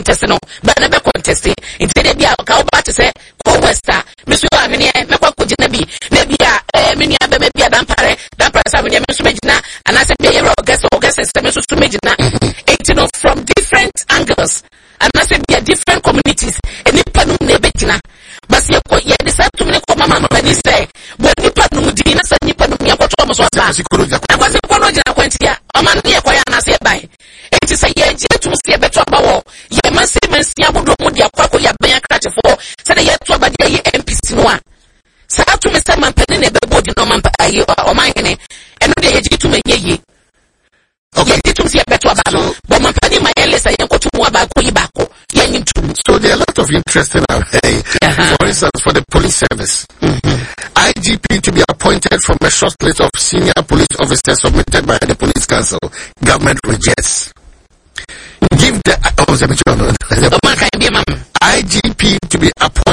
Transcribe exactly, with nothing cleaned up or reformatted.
contest no but never contest in the bia ka oba to say ko westa me so ahwene me kwa kogina bi na bia eh me nia be me bia dan pare dan pare sa me me so megina and I said be your guest or guest me so so megina it you know from different angles and I said be different communities and nipa no na betina but ye ko ye decide to me ko mama mama ni say but nipa no di na sa nipa no ya ko to mo so asa akwase ko no jina kwantia o man ye ko ya na say bai it is a ye je to see beto abawo ye man say man sia bodo mo dia kwa ko ya ben akrate fo say ye to aba dia ye M P C no a sa to me say man pene na be body no man pa ayi o man hene eno de ye ji to me ye okay it to see beto abawo but man pene my elesa ye ko to mo aba ko yi ba ko ye nyi to. So there are a lot of interest in our hey, uh-huh. For instance, for the police service, mm-hmm. I G P to be appointed from a short list of senior police officers submitted by the police council. Government rejects. Give the oh, I G P to be appointed